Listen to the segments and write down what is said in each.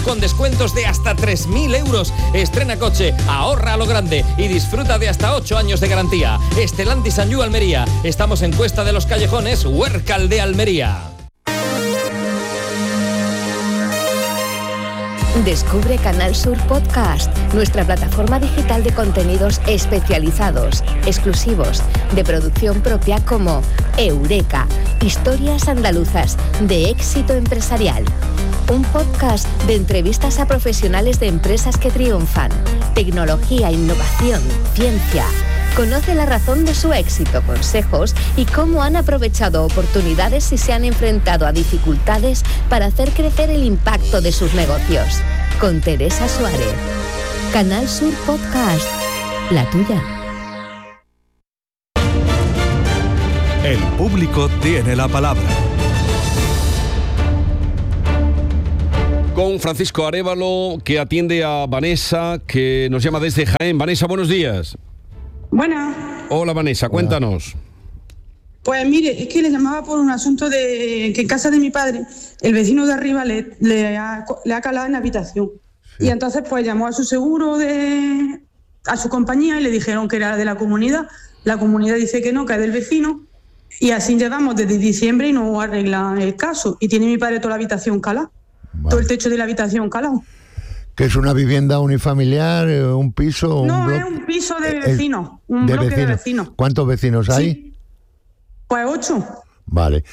con descuentos de hasta 3.000 euros. Estrena coche, ahorra a lo grande y disfruta de hasta 8 años de garantía. Stellantis Sanyu Almería. Estamos en Cuesta de los Callejones, Huércal de Almería. Descubre Canal Sur Podcast, nuestra plataforma digital de contenidos especializados, exclusivos, de producción propia como Eureka, historias andaluzas de éxito empresarial. Un podcast de entrevistas a profesionales de empresas que triunfan, tecnología, innovación, ciencia. Conoce la razón de su éxito, consejos y cómo han aprovechado oportunidades y se han enfrentado a dificultades para hacer crecer el impacto de sus negocios. Con Teresa Suárez. Canal Sur Podcast. La tuya. El público tiene la palabra. Con Francisco Arévalo, que atiende a Vanessa, que nos llama desde Jaén. Vanessa, buenos días. Buenas. Hola Vanessa, cuéntanos. Pues mire, es que le llamaba por un asunto de que en casa de mi padre, el vecino de arriba le ha calado en la habitación. Sí. Y entonces pues llamó a su seguro, a su compañía, y le dijeron que era de la comunidad. La comunidad dice que no, que es del vecino. Y así llevamos desde diciembre y no arreglan el caso. Y tiene mi padre toda la habitación calada. Vale. Todo el techo de la habitación calado. ¿Que es una vivienda unifamiliar, un piso? No, es un piso de vecinos, un bloque de vecinos. ¿Cuántos vecinos hay? Sí. Pues 8. Vale.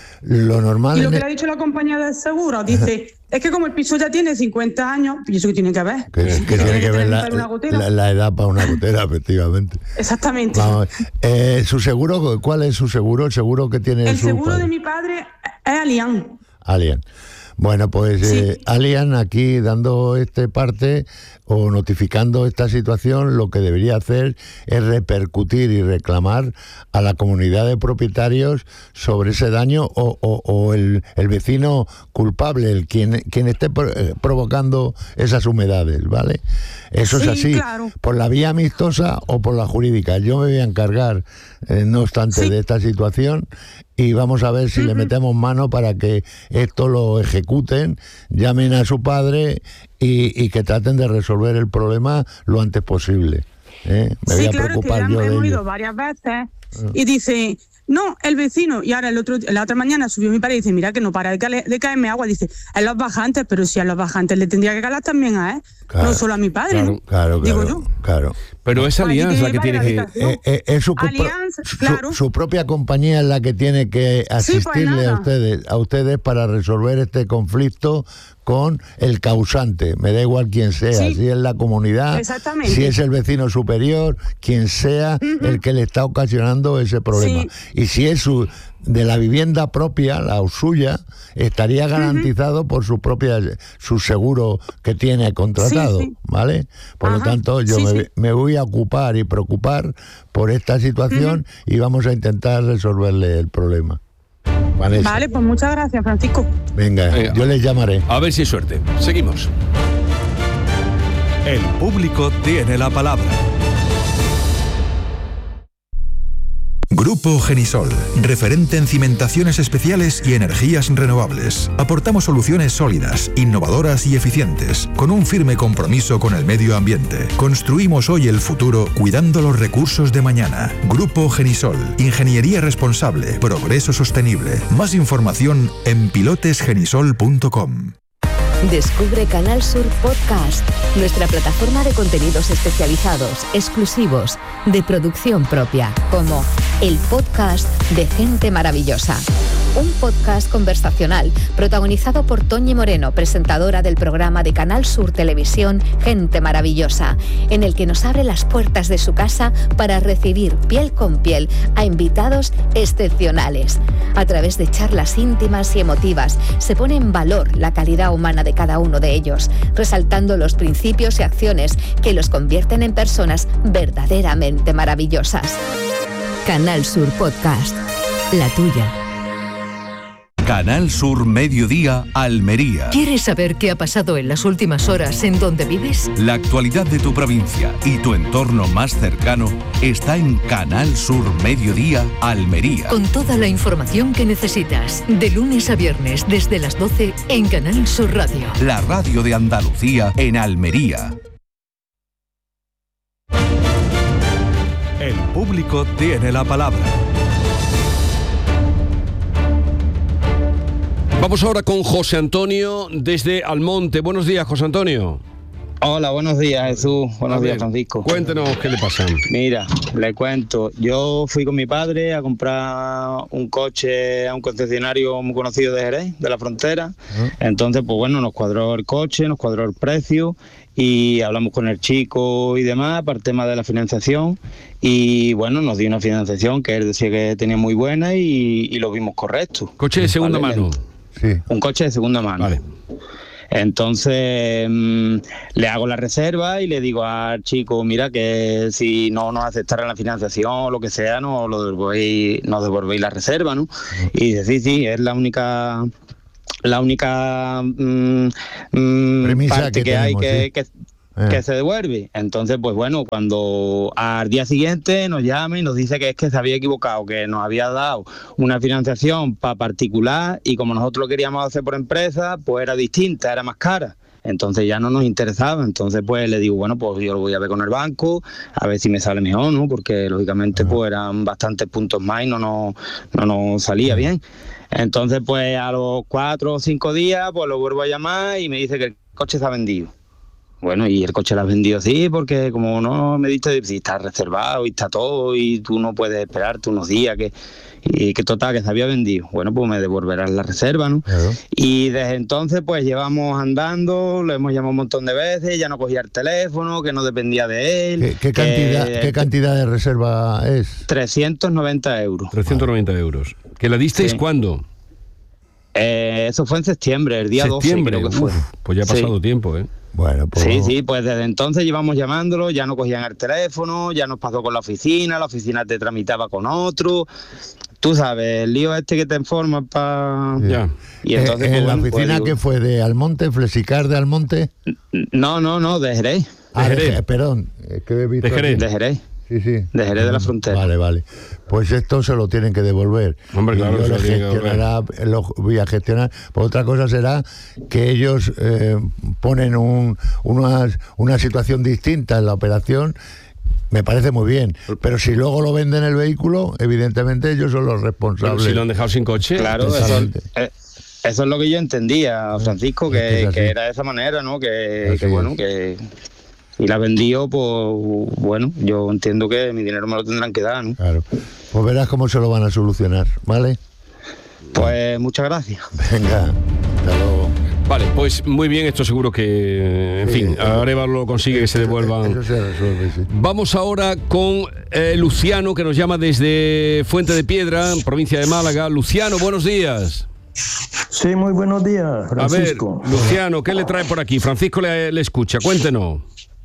Lo normal... Y lo que le ha dicho la compañía del seguro, dice, es que como el piso ya tiene 50 años, ¿y eso qué tiene que ver? Que tiene que ver la edad para una gotera, efectivamente. Exactamente. Vamos, ¿su seguro? ¿Cuál es su seguro? El seguro que tiene el su seguro padre. De mi padre es Allianz. Allianz. Bueno, pues sí. Allianz aquí dando parte o notificando esta situación, lo que debería hacer es repercutir y reclamar a la comunidad de propietarios sobre ese daño o el vecino culpable, quien esté provocando esas humedades, ¿vale? Eso es así, claro. Por la vía amistosa o por la jurídica. Yo me voy a encargar, no obstante, de esta situación, y vamos a ver si le metemos mano para que esto lo ejecuten, llamen a su padre y que traten de resolver el problema lo antes posible. Me voy a preocupar yo de ello. Hemos ido varias veces y dice, no, el vecino, y ahora la otra mañana subió mi padre y dice, mira que no para de caerme agua, dice, en los bajantes, pero si a los bajantes le tendría que calar también a él, no solo a mi padre, ¿no? Claro, digo yo. Claro. Pero es Allianz la que tiene que... es claro. Su propia compañía es la que tiene que asistirle a ustedes para resolver este conflicto con el causante, me da igual quién sea, si es la comunidad, si es el vecino superior, quien sea el que le está ocasionando ese problema. Sí. Y si es de la vivienda propia, la suya, estaría garantizado por su seguro que tiene contratado, ¿vale? Por lo tanto, yo me voy a ocupar y preocupar por esta situación y vamos a intentar resolverle el problema. Vanessa. Vale, pues muchas gracias, Francisco. Venga, yo les llamaré. A ver si hay suerte. Seguimos. El público tiene la palabra. Grupo Genisol, referente en cimentaciones especiales y energías renovables. Aportamos soluciones sólidas, innovadoras y eficientes, con un firme compromiso con el medio ambiente. Construimos hoy el futuro cuidando los recursos de mañana. Grupo Genisol, ingeniería responsable, progreso sostenible. Más información en pilotesgenisol.com. Descubre Canal Sur Podcast, nuestra plataforma de contenidos especializados, exclusivos, de producción propia, como el podcast de Gente Maravillosa. Un podcast conversacional protagonizado por Toñi Moreno, presentadora del programa de Canal Sur Televisión Gente Maravillosa, en el que nos abre las puertas de su casa para recibir piel con piel a invitados excepcionales. A través de charlas íntimas y emotivas se pone en valor la calidad humana de cada uno de ellos, resaltando los principios y acciones que los convierten en personas verdaderamente maravillosas. Canal Sur Podcast, la tuya. Canal Sur Mediodía, Almería. ¿Quieres saber qué ha pasado en las últimas horas en donde vives? La actualidad de tu provincia y tu entorno más cercano está en Canal Sur Mediodía, Almería. Con toda la información que necesitas, de lunes a viernes desde las 12 en Canal Sur Radio. La radio de Andalucía en Almería. El público tiene la palabra. Vamos ahora con José Antonio desde Almonte. Buenos días, José Antonio. Hola, buenos días, Jesús. Buenos días, Francisco. Cuéntenos qué le pasa. Mira, le cuento. Yo fui con mi padre a comprar un coche a un concesionario muy conocido de Jerez, de la Frontera. Entonces, pues bueno, nos cuadró el coche, nos cuadró el precio y hablamos con el chico y demás para el tema de la financiación. Y bueno, nos dio una financiación que él decía que tenía muy buena y lo vimos correcto. ¿Coche de segunda mano? Sí. Un coche de segunda mano. Vale. Entonces le hago la reserva y le digo al chico, mira, que si no nos aceptaran la financiación o lo que sea, nos devolvéis la reserva, ¿no? Y dice, sí, es la única parte que hay que se devuelve. Entonces, pues bueno, cuando al día siguiente nos llama y nos dice que es que se había equivocado, que nos había dado una financiación para particular y como nosotros lo queríamos hacer por empresa, pues era distinta, era más cara. Entonces ya no nos interesaba. Entonces pues le digo, bueno, pues yo lo voy a ver con el banco, a ver si me sale mejor, ¿no? Porque lógicamente pues eran bastantes puntos más y no nos salía bien. Entonces pues a los 4 o 5 días pues lo vuelvo a llamar y me dice que el coche está vendido. Bueno, y el coche lo has vendido así porque como no me diste, si está reservado y está todo y tú no puedes esperarte unos días que total, que se había vendido. Bueno, pues me devolverás la reserva, ¿no? Claro. Y desde entonces pues llevamos andando, lo hemos llamado un montón de veces, ya no cogía el teléfono, que no dependía de él. ¿Qué cantidad de reserva es? 390 euros. 390 euros. ¿Que la disteis cuándo? Eso fue en septiembre, el día 12 creo que fue. Pues ya ha pasado tiempo, ¿eh? Bueno, pues... Sí, pues desde entonces llevamos llamándolo, ya no cogían el teléfono, ya nos pasó con la oficina te tramitaba con otro. Tú sabes, el lío este que te informa para... Ya. Y entonces, ¿en la oficina que fue de Almonte, Flexicar de Almonte? No, de Jerez. Perdón, es que he visto... De Jerez. Sí. De Jerez de la Frontera. Vale. Pues esto se lo tienen que devolver. Hombre, claro, yo lo voy a gestionar. Pues otra cosa será que ellos ponen una situación distinta en la operación. Me parece muy bien. Pero si luego lo venden el vehículo, evidentemente ellos son los responsables. Pero si lo han dejado sin coche. Claro, eso es lo que yo entendía, Francisco, que era de esa manera, ¿no? Que y la vendió, pues bueno, yo entiendo que mi dinero me lo tendrán que dar, ¿no? Claro. Pues verás cómo se lo van a solucionar, ¿vale? Pues muchas gracias. Venga, hasta luego. Vale, pues muy bien, esto seguro que, en fin, Areva lo consigue que se devuelvan. Eso se resuelve, sí. Vamos ahora con Luciano, que nos llama desde Fuente de Piedra, provincia de Málaga. Luciano, buenos días. Sí, muy buenos días, Francisco. A ver, Luciano, ¿qué le trae por aquí? Francisco le escucha, cuéntenos.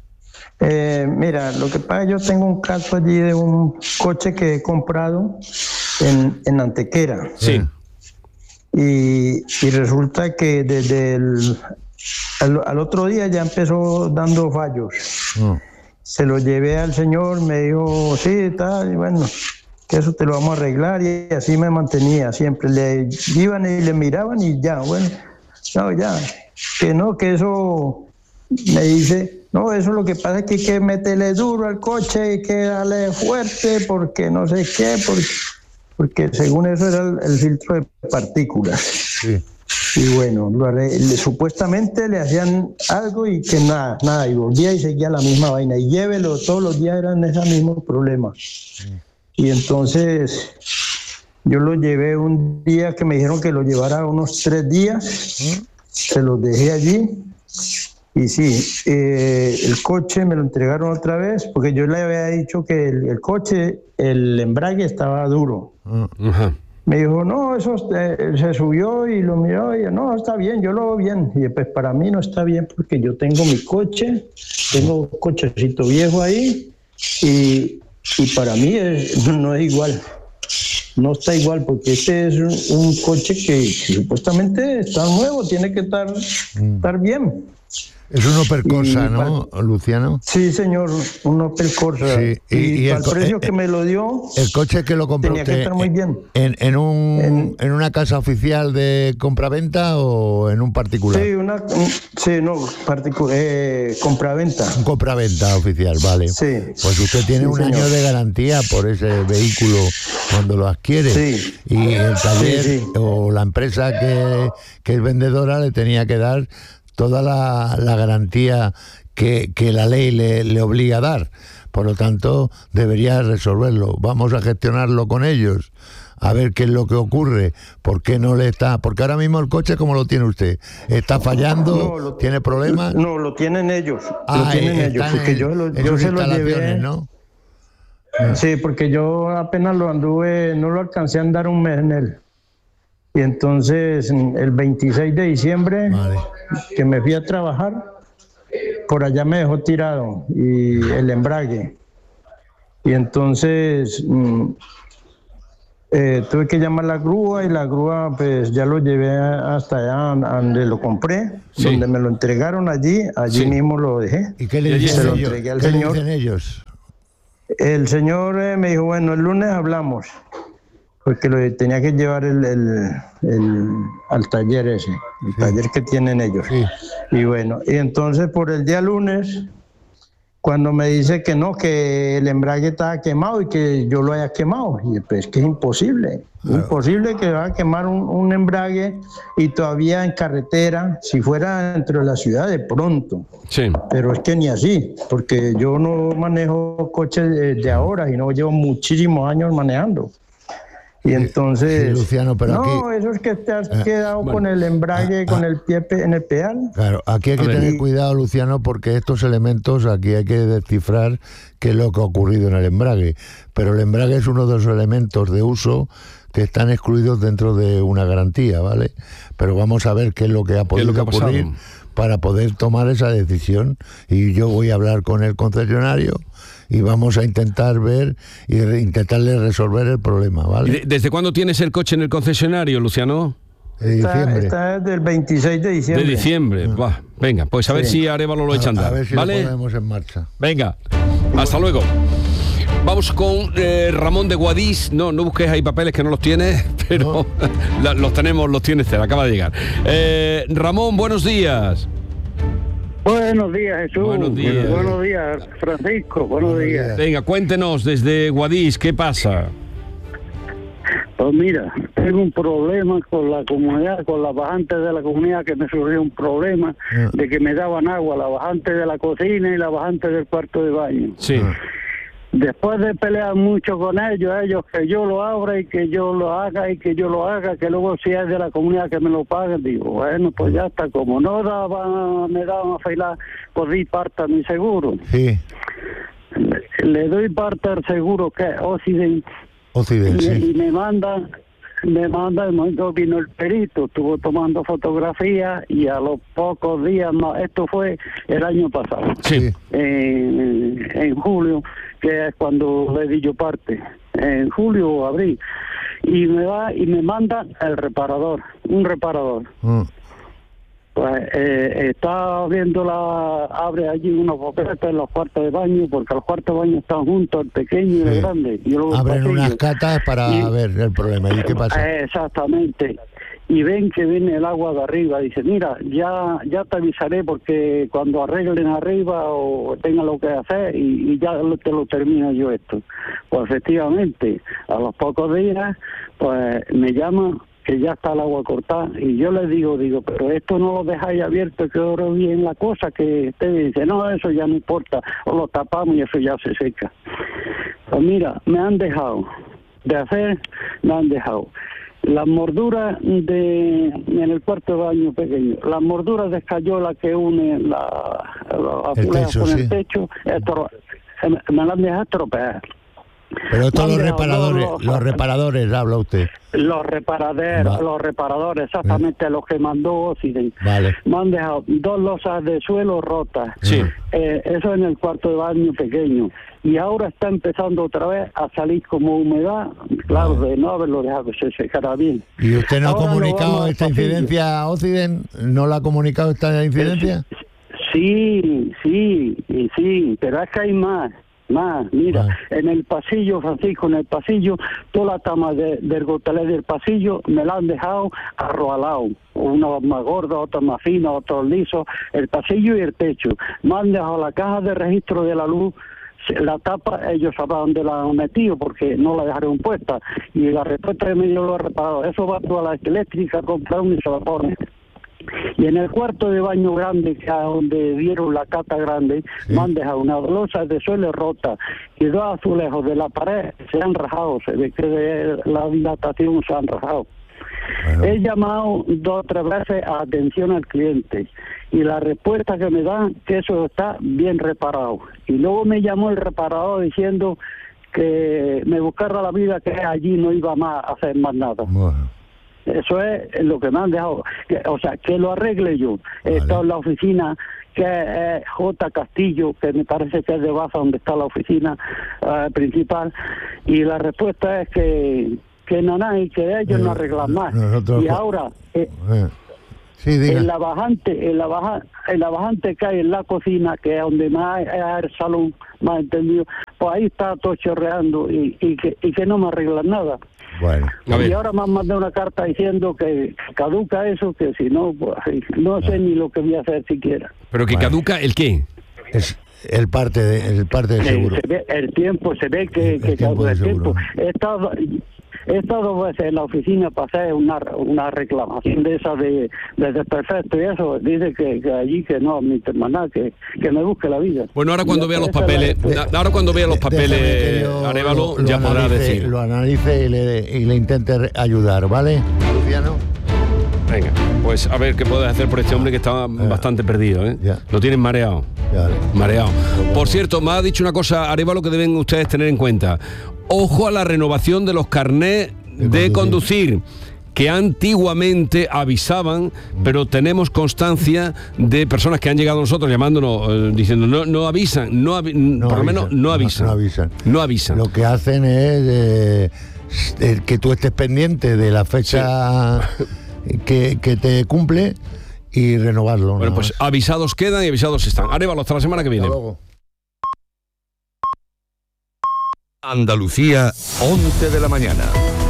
Mira, lo que pasa, yo tengo un caso allí de un coche que he comprado en Antequera. Sí. Y resulta que desde al otro día ya empezó dando fallos. Se lo llevé al señor, me dijo, sí, tal, y bueno, que eso te lo vamos a arreglar, y así me mantenía siempre. Le iban y le miraban y ya, bueno, no, ya, que eso, me dice, no, eso lo que pasa es que hay que meterle duro al coche, hay que darle fuerte, porque no sé qué, porque según eso era el filtro de partículas. Sí. Y bueno, supuestamente le hacían algo y que nada, y volvía y seguía la misma vaina, y llévelo, todos los días eran esos mismos problemas. Y entonces yo lo llevé un día que me dijeron que lo llevara unos 3 días, se los dejé allí. Y sí, el coche me lo entregaron otra vez, porque yo le había dicho que el coche, el embrague estaba duro. Uh-huh. Me dijo, no, eso se subió y lo miró y yo, no, está bien, yo lo veo bien. Y pues para mí no está bien porque yo tengo mi coche, tengo un cochecito viejo ahí y para mí no es igual. no está igual, porque este es un coche que supuestamente está nuevo, tiene que estar bien. Es un Opel Corsa, ¿no, Luciano? Sí, señor, un Opel Corsa. Sí. Y al precio que me lo dio, el coche que lo compró tenía que estar muy bien. ¿En una casa oficial de compraventa o en un particular? Compraventa. Un compraventa oficial, vale. Sí. Pues usted tiene un año de garantía por ese vehículo cuando lo adquiere. Sí. Y el taller o la empresa que es vendedora le tenía que dar toda la garantía que la ley le obliga a dar. Por lo tanto, debería resolverlo. Vamos a gestionarlo con ellos, a ver qué es lo que ocurre, por qué no le está... Porque ahora mismo el coche, ¿cómo lo tiene usted? ¿Está fallando? ¿Tiene problemas? No, lo tienen ellos. Porque yo se lo llevé, ¿no? Sí, porque yo apenas lo anduve, no lo alcancé a andar un mes en él. Y entonces, el 26 de diciembre, que me fui a trabajar, por allá me dejó tirado y el embrague. Y entonces tuve que llamar a la grúa, y la grúa pues ya lo llevé hasta allá donde lo compré, donde me lo entregaron allí mismo lo dejé. ¿Y qué le dicen lo entregué al señor. ¿Qué le dicen ellos? El señor me dijo, bueno, el lunes hablamos. Porque lo tenía que llevar al taller ese, el taller que tienen ellos. Sí. Y bueno, y entonces por el día lunes, cuando me dice que no, que el embrague estaba quemado y que yo lo haya quemado, y pues que es imposible. Claro. Imposible que va a quemar un embrague y todavía en carretera, si fuera dentro de la ciudad de pronto. Sí. Pero es que ni así, porque yo no manejo coches de ahora, y no llevo muchísimos años manejando. Y entonces, sí, Luciano, pero no, eso es que te has quedado con el embrague, con el pie en el pedal. Claro, aquí hay que tener cuidado, Luciano, porque estos elementos, aquí hay que descifrar qué es lo que ha ocurrido en el embrague. Pero el embrague es uno de los elementos de uso que están excluidos dentro de una garantía, ¿vale? Pero vamos a ver qué es lo que ha podido ocurrir para poder tomar esa decisión. Y yo voy a hablar con el concesionario y vamos a intentar ver y intentarle resolver el problema, ¿vale? ¿Desde cuándo tienes el coche en el concesionario, Luciano? De diciembre. Está desde el 26 de diciembre. De diciembre, bah, venga, pues a ver si Arévalo lo echa a andar, a ver si ¿vale? lo ponemos en marcha. Venga, hasta luego. Vamos con Ramón de Guadix. No busques ahí papeles que no los tienes, pero no. los tienes, te acaba de llegar. Ramón, buenos días. Buenos días, Jesús. Buenos días. Buenos días, Francisco. Buenos días. Venga, cuéntenos desde Guadix, ¿qué pasa? Pues mira, tengo un problema con la comunidad, con las bajantes de la comunidad, que me surgió un problema de que me daban agua, la bajante de la cocina y la bajante del cuarto de baño. Sí. Después de pelear mucho con ellos que yo lo abra y que yo lo haga y que yo lo haga, que luego si es de la comunidad que me lo paguen, digo, bueno, pues ya está, como me daban a filar, pues di parte a mi seguro. Sí. Le doy parte al seguro, que es Occidente. Y me manda, el momento vino el perito, estuvo tomando fotografías y a los pocos días, esto fue el año pasado, en julio, que es cuando le di yo parte, en julio o abril, y me manda el reparador, un reparador. Pues está viendo abre allí unos boquetes en los cuartos de baño, porque los cuartos de baño están juntos, el pequeño y el grande. Abren unas catas para ver el problema. ¿Y qué pasa? Exactamente. Y ven que viene el agua de arriba. Dice, mira, ya te avisaré, porque cuando arreglen arriba o tengan lo que hacer, y ya te lo termino yo esto. Pues efectivamente, a los pocos días, pues me llama que ya está el agua cortada, y yo les digo, pero esto no lo dejáis abierto, que ahora bien la cosa, que usted dice, no, eso ya no importa, o lo tapamos y eso ya se seca. Pues mira, me han dejado las morduras en el cuarto de baño pequeño, las morduras de escayola que une la techo, con el techo, me las han dejado estropear. Pero estos los reparadores, habla usted. Los reparadores, exactamente los que mandó Occident. Vale. Me han dejado 2 losas de suelo rotas. Sí. Eso en el cuarto de baño pequeño. Y ahora está empezando otra vez a salir como humedad, claro, de no haberlo dejado que se secara bien. ¿Y usted no ha comunicado esta incidencia a Occident? ¿No la ha comunicado esta incidencia? Sí, pero es que hay más, mira, en el pasillo, Francisco, toda la tama del gotelé del pasillo me la han dejado arroalado, unos más gordos, otros más finos, otros lisos, el pasillo y el techo. Me han dejado la caja de registro de la luz, la tapa, ellos sabrán dónde la han metido porque no la dejaron puesta, y la respuesta de medio lo ha reparado. Eso va toda la eléctrica, comprar un y se la pone. Y en el cuarto de baño grande, que es donde dieron la cata grande, me han dejado unas losas de suelo rotas y 2 azulejos de la pared se han rajado, se ve que de la dilatación se han rajado. Bueno. He llamado 2 o 3 veces a atención al cliente y la respuesta que me dan que eso está bien reparado. Y luego me llamó el reparador diciendo que me buscara la vida, que allí no iba más a hacer más nada. Bueno. Eso es lo que me han dejado, que lo arregle yo. He estado en la oficina, que es J. Castillo, que me parece que es de Baza, donde está la oficina principal, y la respuesta es que no hay, que ellos no arreglan más. Y ahora... Sí, en la bajante que hay en la cocina, que es donde más es el salón, más entendido, pues ahí está todo chorreando y que no me arreglan nada. Bueno, y ahora me han mandado una carta diciendo que caduca eso, que si no, pues no sé ni lo que voy a hacer siquiera. ¿Pero que caduca el qué? Es el parte de seguro. El tiempo, se ve que caduca el tiempo. He estado 2 veces en la oficina para hacer una reclamación de esa de desperfecto y eso. Dice que allí que no admiten más nada, que me busque la vida. Bueno, ahora cuando vea los papeles, Arévalo, ya podrá decir. Lo analice y le intente ayudar, ¿vale, Luciano? Venga, pues a ver qué puedes hacer por este hombre que está bastante perdido, ¿eh? Lo tienen mareado. Mareado. Por cierto, me ha dicho una cosa, Arévalo, que deben ustedes tener en cuenta. Ojo a la renovación de los carnés de conducir, que antiguamente avisaban, pero tenemos constancia de personas que han llegado a nosotros llamándonos, diciendo no avisan. Lo que hacen es que tú estés pendiente de la fecha que te cumple y renovarlo. Bueno, pues avisados quedan y avisados están. Arévalo, hasta la semana que viene. Hasta luego. Andalucía, 11 de la mañana.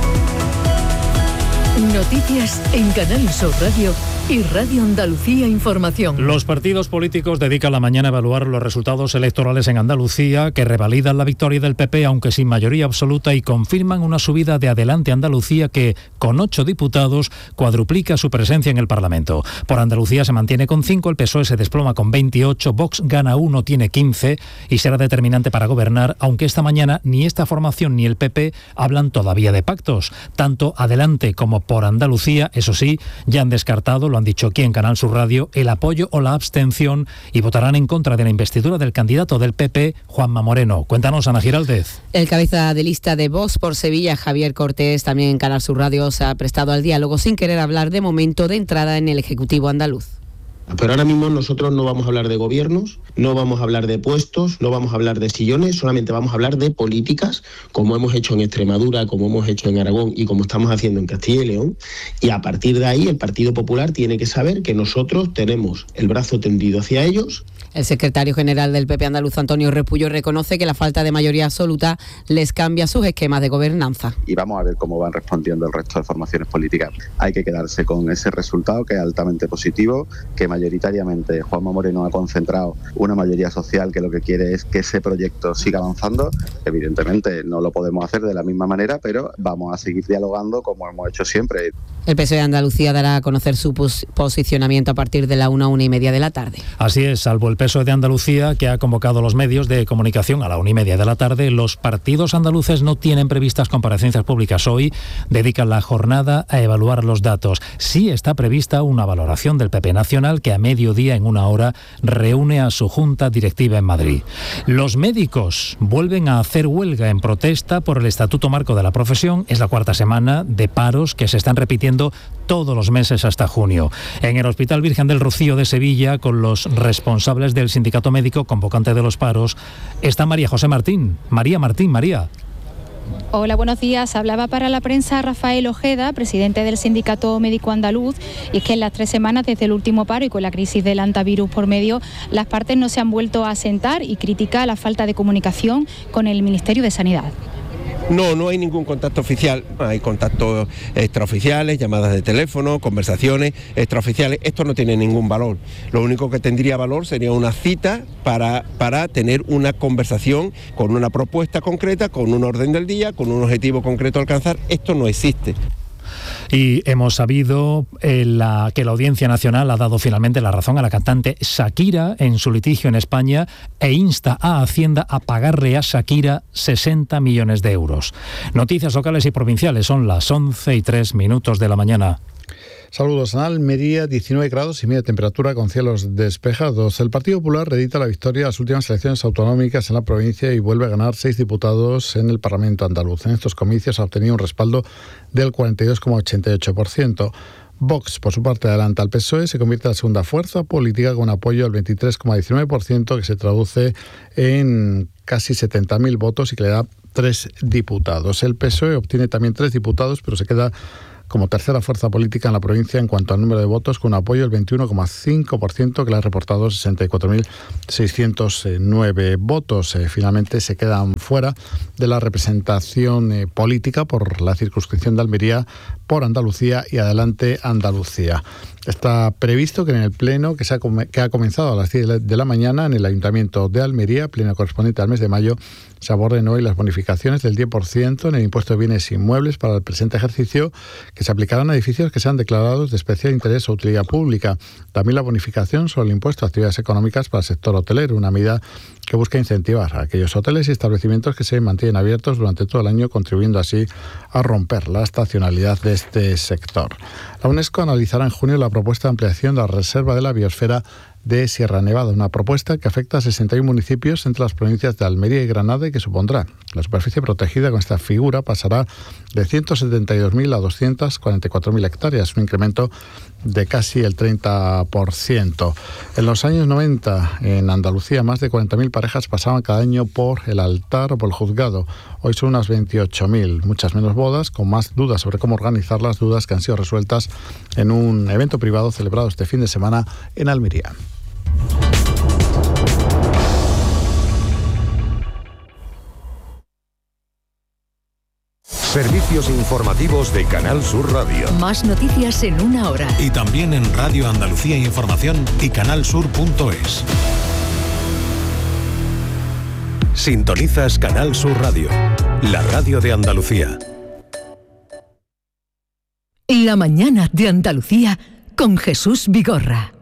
Noticias en Canal Sur Radio y Radio Andalucía Información. Los partidos políticos dedican la mañana a evaluar los resultados electorales en Andalucía, que revalidan la victoria del PP, aunque sin mayoría absoluta, y confirman una subida de Adelante Andalucía que, con 8 diputados, cuadruplica su presencia en el Parlamento. Por Andalucía se mantiene con 5, el PSOE se desploma con 28, Vox gana 1, tiene 15 y será determinante para gobernar, aunque esta mañana ni esta formación ni el PP hablan todavía de pactos. Tanto Adelante como Por Andalucía, eso sí, ya han descartado, lo han dicho aquí en Canal Sur Radio, el apoyo o la abstención y votarán en contra de la investidura del candidato del PP, Juanma Moreno. Cuéntanos, Ana Giraldez. El cabeza de lista de Vox por Sevilla, Javier Cortés, también en Canal Sur Radio, se ha prestado al diálogo sin querer hablar de momento de entrada en el Ejecutivo andaluz. Pero ahora mismo nosotros no vamos a hablar de gobiernos, no vamos a hablar de puestos, no vamos a hablar de sillones, solamente vamos a hablar de políticas, como hemos hecho en Extremadura, como hemos hecho en Aragón y como estamos haciendo en Castilla y León. Y a partir de ahí el Partido Popular tiene que saber que nosotros tenemos el brazo tendido hacia ellos. El secretario general del PP andaluz, Antonio Repullo, reconoce que la falta de mayoría absoluta les cambia sus esquemas de gobernanza. Y vamos a ver cómo van respondiendo el resto de formaciones políticas. Hay que quedarse con ese resultado, que es altamente positivo, que mayoritariamente Juanma Moreno ha concentrado una mayoría social que lo que quiere es que ese proyecto siga avanzando. Evidentemente no lo podemos hacer de la misma manera, pero vamos a seguir dialogando como hemos hecho siempre. El PSOE de Andalucía dará a conocer su posicionamiento a partir de la 1:30 de la tarde. Así es, salvo el PSOE de Andalucía, que ha convocado a los medios de comunicación a la 1:30 de la tarde, los partidos andaluces no tienen previstas comparecencias públicas hoy, dedican la jornada a evaluar los datos. Sí está prevista una valoración del PP nacional, Central, que a mediodía, en una hora, reúne a su junta directiva en Madrid. Los médicos vuelven a hacer huelga en protesta por el Estatuto Marco de la Profesión. Es la cuarta semana de paros que se están repitiendo todos los meses hasta junio. En el Hospital Virgen del Rocío de Sevilla, con los responsables del sindicato médico convocante de los paros, está María José Martín. María. Hola, buenos días. Hablaba para la prensa Rafael Ojeda, presidente del Sindicato Médico Andaluz, y es que en las 3 semanas desde el último paro y con la crisis del antivirus por medio, las partes no se han vuelto a sentar y critica la falta de comunicación con el Ministerio de Sanidad. No hay ningún contacto oficial, hay contactos extraoficiales, llamadas de teléfono, conversaciones extraoficiales. Esto no tiene ningún valor. Lo único que tendría valor sería una cita para tener una conversación con una propuesta concreta, con un orden del día, con un objetivo concreto a alcanzar. Esto no existe. Y hemos sabido que la Audiencia Nacional ha dado finalmente la razón a la cantante Shakira en su litigio en España e insta a Hacienda a pagarle a Shakira 60 millones de euros. Noticias locales y provinciales, son las 11:03 de la mañana. Saludos. En Almería, 19 grados y media temperatura con cielos despejados. El Partido Popular reedita la victoria en las últimas elecciones autonómicas en la provincia y vuelve a ganar 6 diputados en el Parlamento andaluz. En estos comicios ha obtenido un respaldo del 42,88%. Vox, por su parte, adelanta al PSOE, se convierte en la segunda fuerza política con apoyo del 23,19%, que se traduce en casi 70.000 votos y que le da 3 diputados. El PSOE obtiene también 3 diputados, pero se queda como tercera fuerza política en la provincia en cuanto al número de votos, con apoyo del 21,5%, que le ha reportado 64.609 votos. Finalmente se quedan fuera de la representación política por la circunscripción de Almería, por Andalucía y Adelante Andalucía. Está previsto que en el pleno que ha comenzado a las 10 de la mañana en el Ayuntamiento de Almería, pleno correspondiente al mes de mayo, se aborden hoy las bonificaciones del 10% en el impuesto de bienes inmuebles para el presente ejercicio, que se aplicarán a edificios que sean declarados de especial interés o utilidad pública. También la bonificación sobre el impuesto a actividades económicas para el sector hotelero, una medida que busca incentivar a aquellos hoteles y establecimientos que se mantienen abiertos durante todo el año, contribuyendo así a romper la estacionalidad de este sector. La UNESCO analizará en junio la propuesta de ampliación de la Reserva de la Biosfera de Sierra Nevada, una propuesta que afecta a 61 municipios entre las provincias de Almería y Granada y que supondrá la superficie protegida con esta figura pasará de 172.000 a 244.000 hectáreas, un incremento de casi el 30%. En los años 90, en Andalucía, más de 40.000 parejas pasaban cada año por el altar o por el juzgado. Hoy son unas 28.000, muchas menos bodas, con más dudas sobre cómo organizar las dudas que han sido resueltas en un evento privado celebrado este fin de semana en Almería. Servicios informativos de Canal Sur Radio. Más noticias en una hora. Y también en Radio Andalucía Información y canalsur.es. Sintonizas Canal Sur Radio, la radio de Andalucía. La mañana de Andalucía con Jesús Vigorra.